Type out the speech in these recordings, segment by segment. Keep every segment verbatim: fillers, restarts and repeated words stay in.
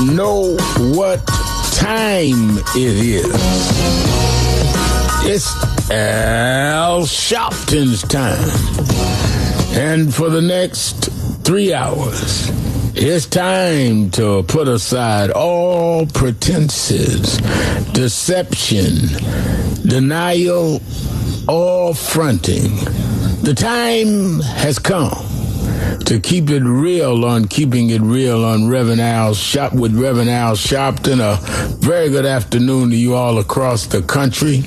know what time it is. It's Al Sharpton's time. And for the next three hours, it's time to put aside all pretenses, deception, denial, all fronting. The time has come to keep it real on Keeping It Real on Reverend Al Sharp with Reverend Al Sharpton. A very good afternoon to you all across the country.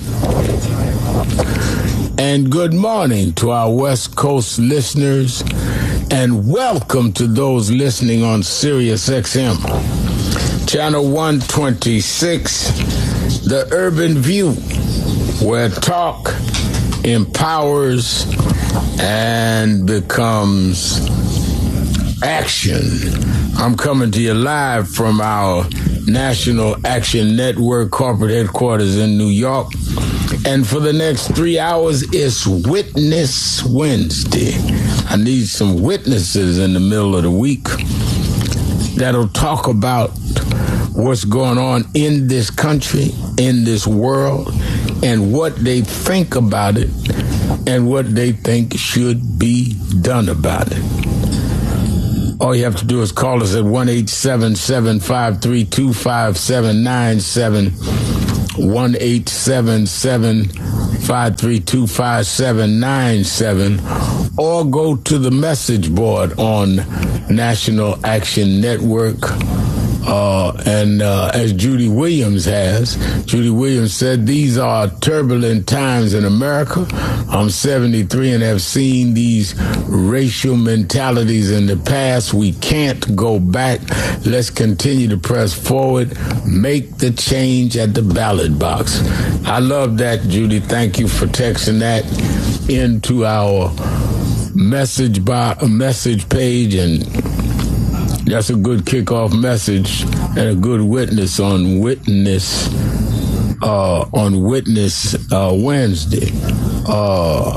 And good morning to our West Coast listeners. And welcome to those listening on Sirius X M. Channel one twenty-six, The Urban View, where talk empowers and becomes action. I'm coming to you live from our National Action Network corporate headquarters in New York. And for the next three hours, it's Witness Wednesday. I need some witnesses in the middle of the week that'll talk about what's going on in this country, in this world, and what they think about it, and what they think should be done about it. All you have to do is call us at one eight seven seven, five three two, five seven nine seven, one eight seven seven, five three two, five seven nine seven, or go to the message board on National Action Network. Uh, and uh, as Judy Williams has, Judy Williams said, these are turbulent times in America. I'm seventy-three and have seen these racial mentalities in the past. We can't go back. Let's continue to press forward. Make the change at the ballot box. I love that, Judy. Thank you for texting that into our message by message page, and that's a good kickoff message and a good witness on witness uh, on Witness uh, Wednesday. Uh,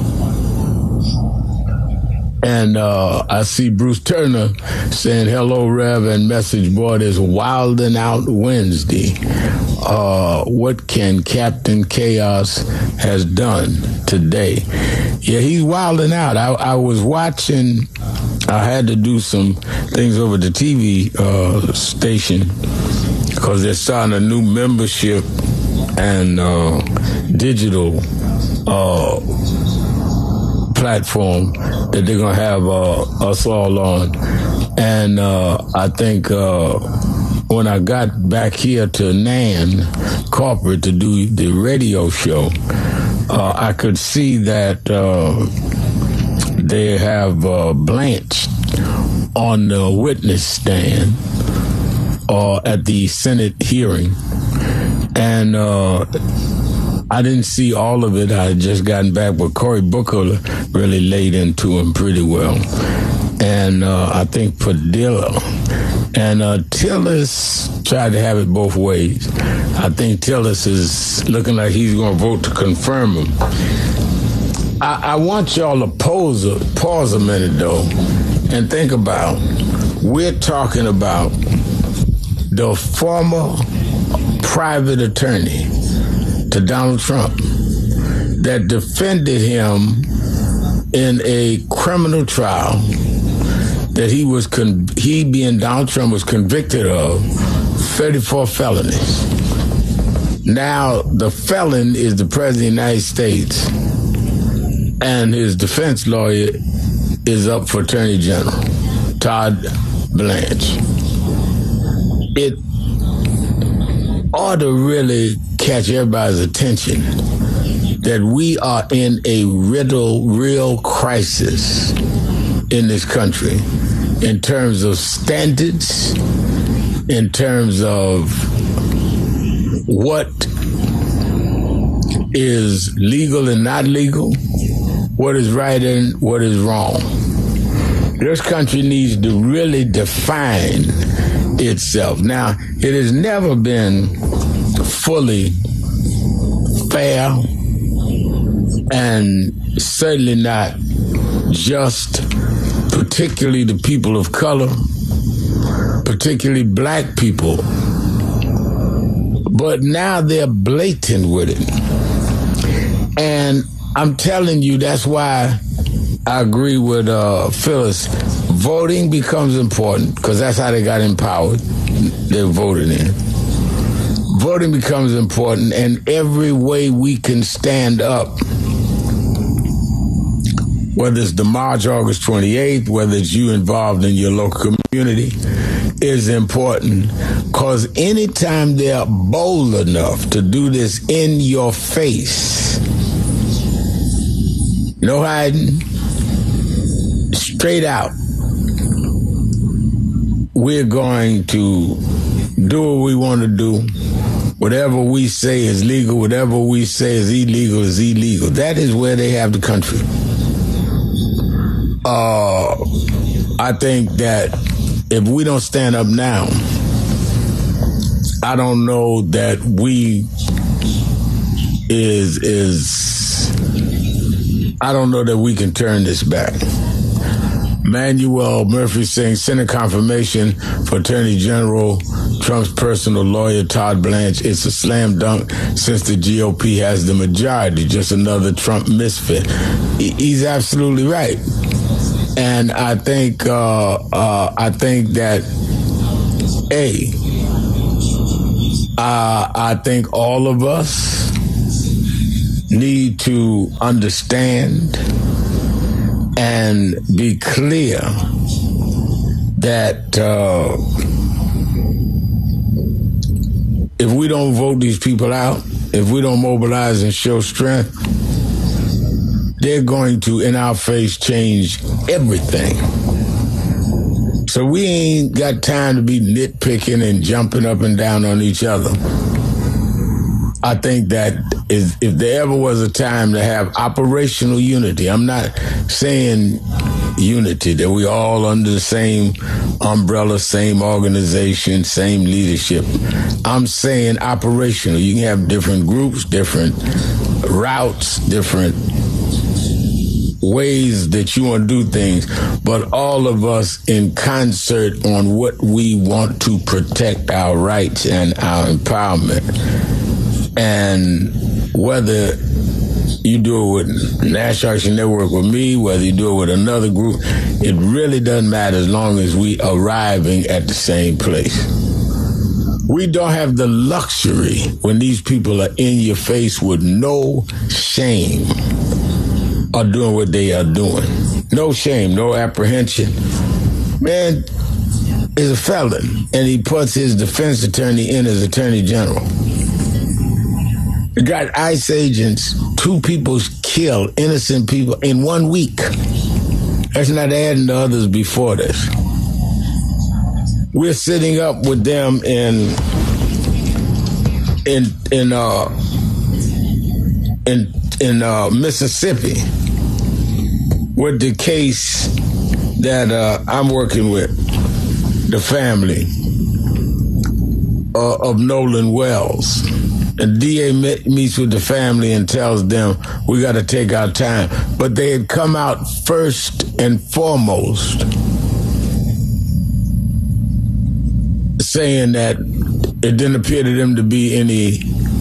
and uh, I see Bruce Turner saying, hello, Rev, and message board is Wildin' Out Wednesday. Uh, what can Captain Chaos has done today? Yeah, he's wilding out. I, I was watching... I had to do some things over the T V uh, station because they're starting a new membership and uh, digital uh, platform that they're going to have uh, us all on. And uh, I think uh, when I got back here to Nan corporate to do the radio show, uh, I could see that uh, they have uh, Blanche on the witness stand uh, at the Senate hearing. And uh, I didn't see all of it. I had just gotten back, but Cory Booker really laid into him pretty well. And uh, I think Padilla. And uh, Tillis tried to have it both ways. I think Tillis is looking like he's going to vote to confirm him. I, I want y'all to pause a, pause a minute, though, and think about, we're talking about the former private attorney to Donald Trump that defended him in a criminal trial that he was, con- he being Donald Trump was convicted of thirty-four felonies. Now, the felon is the President of the United States, and his defense lawyer is up for Attorney General, Todd Blanche. It ought to really catch everybody's attention that we are in a riddle, real crisis in this country in terms of standards, in terms of what is legal and not legal, what is right and what is wrong. This country needs to really define itself. Now, it has never been fully fair and certainly not just, particularly the people of color, particularly black people. But now they're blatant with it. And I'm telling you, that's why I agree with uh, Phyllis. Voting becomes important because that's how they got empowered. They voted in. Voting becomes important, and every way we can stand up, whether it's the March August twenty-eighth, whether it's you involved in your local community, is important. Because anytime they're bold enough to do this in your face, no hiding, straight out, we're going to do what we want to do. Whatever we say is legal, whatever we say is illegal is illegal. That is where they have the country. Uh, I think that if we don't stand up now, I don't know that we is is I don't know that we can turn this back. Manuel Murphy saying Senate confirmation for Attorney General Trump's personal lawyer, Todd Blanche. It's a slam dunk since the G O P has the majority. Just another Trump misfit. He's absolutely right. And I think, uh, uh, I think that, A, uh, I think all of us need to understand and be clear that uh, if we don't vote these people out, if we don't mobilize and show strength, they're going to, in our face, change everything. So we ain't got time to be nitpicking and jumping up and down on each other. I think that is, if there ever was a time to have operational unity, I'm not saying unity, that we all under the same umbrella, same organization, same leadership. I'm saying operational. You can have different groups, different routes, different ways that you want to do things, but all of us in concert on what we want to protect our rights and our empowerment. And whether you do it with National Action Network with me, whether you do it with another group, it really doesn't matter as long as we arriving at the same place. We don't have the luxury when these people are in your face with no shame are doing what they are doing. No shame, no apprehension. Man is a felon, and he puts his defense attorney in as attorney general. You got ICE agents, two people killed, innocent people, in one week. That's not adding the others before this. We're sitting up with them in in in uh in in uh, Mississippi with the case that uh, I'm working with, the family uh, of Nolan Wells. And D A meets with the family and tells them we got to take our time. But they had come out first and foremost saying that it didn't appear to them to be any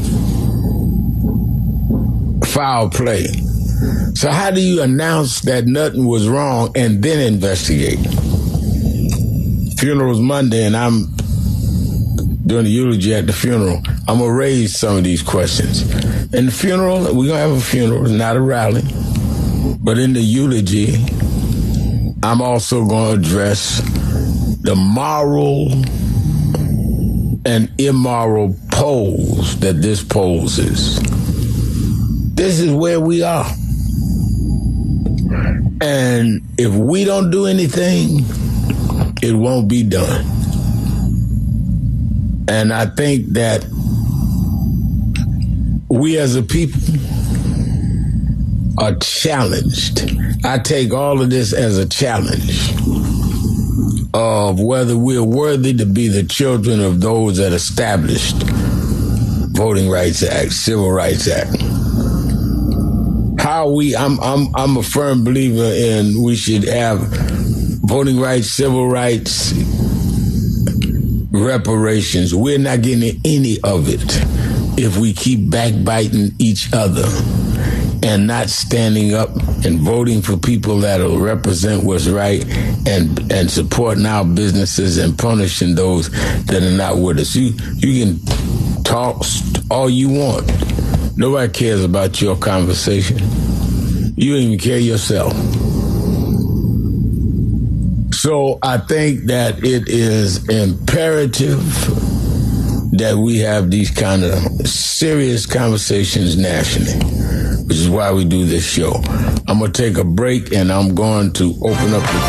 foul play. So how do you announce that nothing was wrong and then investigate? Funeral's Monday, and I'm doing the eulogy at the funeral. I'm going to raise some of these questions. In the funeral, we're going to have a funeral, it's not a rally. But in the eulogy, I'm also going to address the moral and immoral pose that this poses. This is where we are. And if we don't do anything, it won't be done. And I think that we as a people are challenged. I take all of this as a challenge of whether we're worthy to be the children of those that established Voting Rights Act, Civil Rights Act. How we, I'm, I'm, I'm a firm believer in we should have voting rights, civil rights, reparations. We're not getting any of it if we keep backbiting each other and not standing up and voting for people that will represent what's right and and supporting our businesses and punishing those that are not with us. You you can talk all you want. Nobody cares about your conversation. You don't even care yourself. So I think that it is imperative that we have these kind of serious conversations nationally, which is why we do this show. I'm going to take a break, and I'm going to open up the